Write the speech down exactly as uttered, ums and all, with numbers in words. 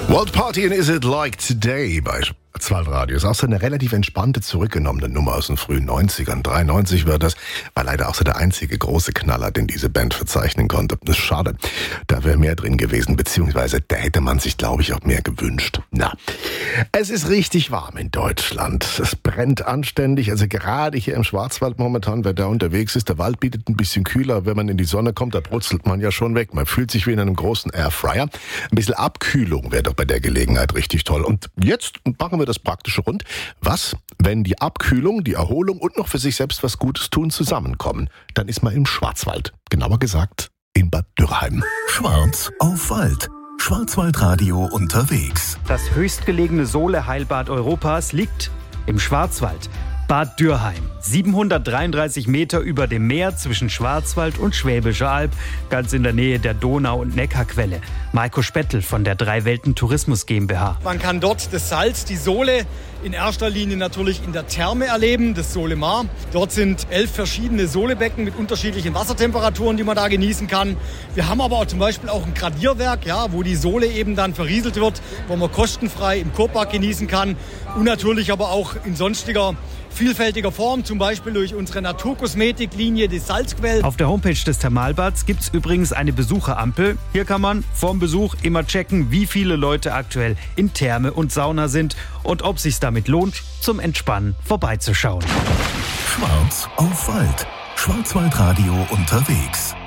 What Party and Is It Like Today bei Schwarzwaldradio. Ist auch so eine relativ entspannte, zurückgenommene Nummer aus den frühen neunzigern. dreiundneunzig war das, war leider auch so der einzige große Knaller, den diese Band verzeichnen konnte. Das ist schade. Da wäre mehr drin gewesen, beziehungsweise da hätte man sich, glaube ich, auch mehr gewünscht. Na, es ist richtig warm in Deutschland. Es brennt anständig. Also gerade hier im Schwarzwald momentan, wer da unterwegs ist, der Wald bietet ein bisschen kühler. Wenn man in die Sonne kommt, da brutzelt man ja schon weg. Man fühlt sich wie in einem großen Airfryer. Ein bisschen Abkühlung wäre doch bei der Gelegenheit richtig toll. Und jetzt machen wir das praktische rund. Was, wenn die Abkühlung, die Erholung und noch für sich selbst was Gutes tun zusammenkommen? Dann ist man im Schwarzwald. Genauer gesagt in Bad Dürrheim. Schwarz auf Wald. Schwarzwaldradio unterwegs. Das höchstgelegene Sohle-Heilbad Europas liegt im Schwarzwald. Bad Dürrheim, siebenhundertdreiunddreißig Meter über dem Meer zwischen Schwarzwald und Schwäbischer Alb, ganz in der Nähe der Donau- und Neckarquelle. Maiko Spettel von der Drei Welten Tourismus GmbH. Man kann dort das Salz, die Sohle, in erster Linie natürlich in der Therme erleben, das Solemar. Dort sind elf verschiedene Solebecken mit unterschiedlichen Wassertemperaturen, die man da genießen kann. Wir haben aber auch zum Beispiel auch ein Gradierwerk, ja, wo die Sohle eben dann verrieselt wird, wo man kostenfrei im Kurpark genießen kann. Und natürlich aber auch in sonstiger vielfältiger Form, zum Beispiel durch unsere Naturkosmetiklinie, die Salzquell. Auf der Homepage des Thermalbads gibt es übrigens eine Besucherampel. Hier kann man vorm Besuch immer checken, wie viele Leute aktuell in Therme und Sauna sind und ob es sich damit lohnt, zum Entspannen vorbeizuschauen. Schwarz auf Wald. Schwarzwaldradio unterwegs.